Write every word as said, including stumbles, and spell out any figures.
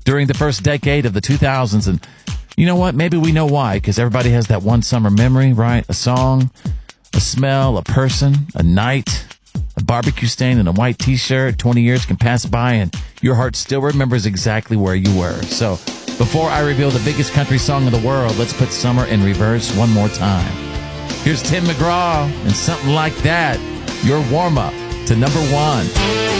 during the first decade of the two thousands. And you know what? Maybe we know why, because everybody has that one summer memory, right? A song, a smell, a person, a night, a barbecue stain, and a white t-shirt. twenty years can pass by and your heart still remembers exactly where you were. So before I reveal the biggest country song in the world, let's put summer in reverse one more time. Here's Tim McGraw and Something Like That, your warm-up to number one.